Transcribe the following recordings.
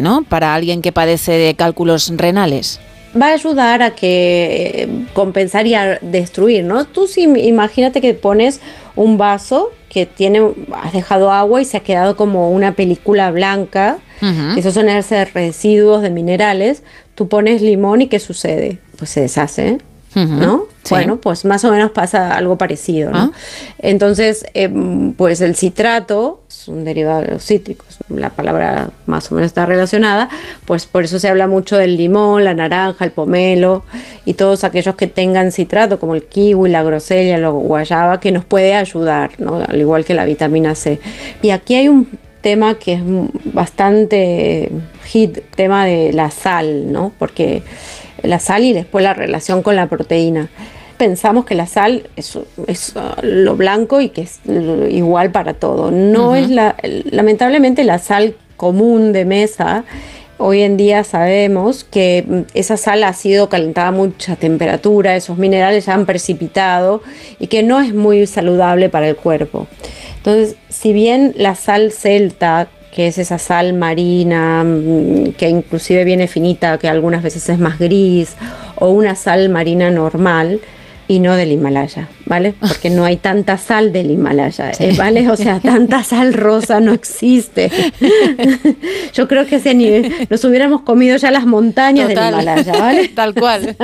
¿no? Para alguien que padece de cálculos renales. Va a ayudar a que compensar y a destruir, ¿no? Tú sí, imagínate que pones un vaso que has dejado agua y se ha quedado como una película blanca, esos son esos residuos de minerales. Tú pones limón y ¿qué sucede? Pues se deshace, ¿no? Sí. Bueno, pues más o menos pasa algo parecido, ¿no? Entonces, pues el citrato es un derivado de los cítricos, la palabra más o menos está relacionada, pues por eso se habla mucho del limón, la naranja, el pomelo y todos aquellos que tengan citrato, como el kiwi, la grosella, la guayaba, que nos puede ayudar, ¿no? Al igual que la vitamina C. Y aquí hay un tema que es bastante hit, tema de la sal, ¿no? Porque la sal y después la relación con la proteína. Pensamos que la sal es lo blanco y que es igual para todo. No es lamentablemente la sal común de mesa. Hoy en día sabemos que esa sal ha sido calentada a mucha temperatura, esos minerales ya han precipitado y que no es muy saludable para el cuerpo. Entonces, si bien la sal celta, que es esa sal marina, que inclusive viene finita, que algunas veces es más gris, o una sal marina normal, y no del Himalaya, ¿vale? Porque no hay tanta sal del Himalaya, ¿vale? O sea, tanta sal rosa no existe. Yo creo que ese nivel, nos hubiéramos comido ya las montañas del Himalaya, ¿vale? Tal cual.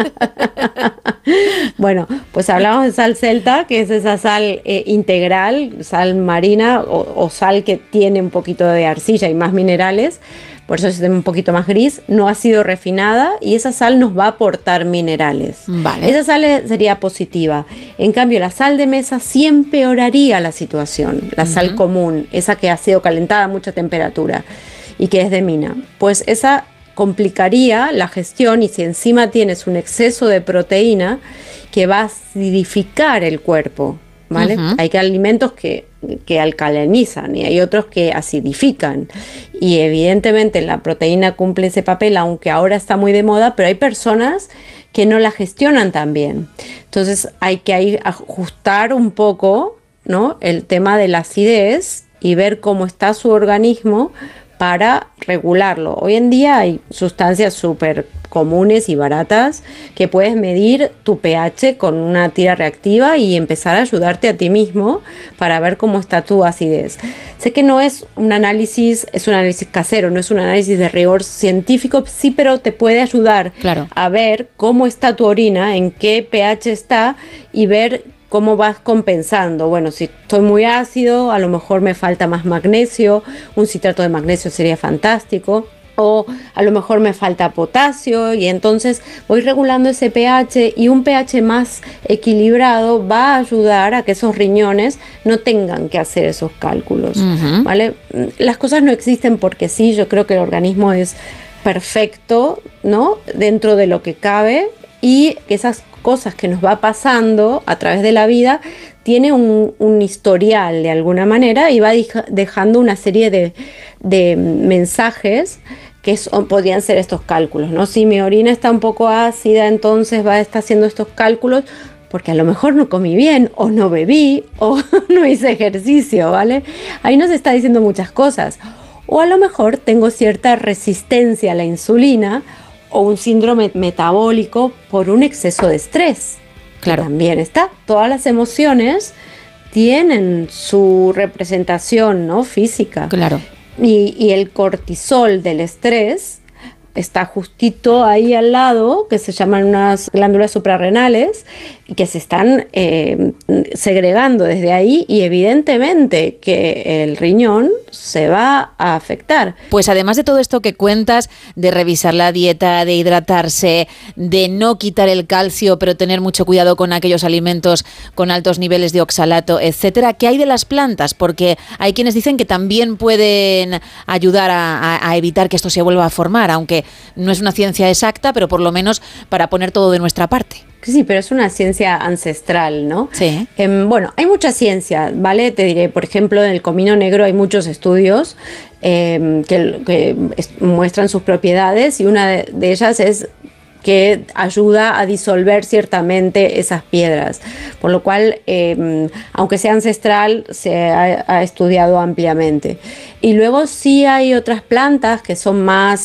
Bueno, pues hablamos de sal celta, que es esa sal integral, sal marina o sal que tiene un poquito de arcilla y más minerales. Por eso es un poquito más gris, no ha sido refinada y esa sal nos va a aportar minerales. Vale. Esa sal sería positiva. En cambio, la sal de mesa sí empeoraría la situación. La sal común, esa que ha sido calentada a mucha temperatura y que es de mina. Pues esa complicaría la gestión y si encima tienes un exceso de proteína que va a acidificar el cuerpo, ¿vale? Hay alimentos que alcalinizan y hay otros que acidifican y evidentemente la proteína cumple ese papel, aunque ahora está muy de moda, pero hay personas que no la gestionan tan bien. Entonces hay que ajustar un poco, ¿no?, el tema de la acidez y ver cómo está su organismo para regularlo. Hoy en día hay sustancias súper comunes y baratas que puedes medir tu pH con una tira reactiva y empezar a ayudarte a ti mismo para ver cómo está tu acidez. Sé que no es un análisis, es un análisis casero, no es un análisis de rigor científico, sí, pero te puede ayudar a ver cómo está tu orina, en qué pH está y ver cómo vas compensando. Bueno, si estoy muy ácido, a lo mejor me falta más magnesio, un citrato de magnesio sería fantástico. O a lo mejor me falta potasio y entonces voy regulando ese pH y un pH más equilibrado va a ayudar a que esos riñones no tengan que hacer esos cálculos, ¿vale? Las cosas no existen porque sí, yo creo que el organismo es perfecto, ¿no?, dentro de lo que cabe y que esas cosas que nos va pasando a través de la vida tiene un historial de alguna manera y va dejando una serie de mensajes que podrían ser estos cálculos, ¿no? Si mi orina está un poco ácida, entonces va a estar haciendo estos cálculos porque a lo mejor no comí bien, o no bebí, o no hice ejercicio, ¿vale? Ahí nos está diciendo muchas cosas. O a lo mejor tengo cierta resistencia a la insulina o un síndrome metabólico por un exceso de estrés. Claro. También está. Todas las emociones tienen su representación, ¿no?, física. Claro. Y el cortisol del estrés está justito ahí al lado, que se llaman unas glándulas suprarrenales, y que se están segregando desde ahí, y evidentemente que el riñón se va a afectar. Pues además de todo esto que cuentas, de revisar la dieta, de hidratarse, de no quitar el calcio, pero tener mucho cuidado con aquellos alimentos con altos niveles de oxalato, etcétera, ¿qué hay de las plantas? Porque hay quienes dicen que también pueden ayudar a evitar que esto se vuelva a formar, aunque no es una ciencia exacta, pero por lo menos para poner todo de nuestra parte. Sí, pero es una ciencia ancestral, ¿no? Sí. Bueno, hay mucha ciencia, ¿vale? Te diré, por ejemplo, en el comino negro hay muchos estudios que muestran sus propiedades y una de ellas es que ayuda a disolver ciertamente esas piedras, por lo cual, aunque sea ancestral, se ha estudiado ampliamente. Y luego sí hay otras plantas que son más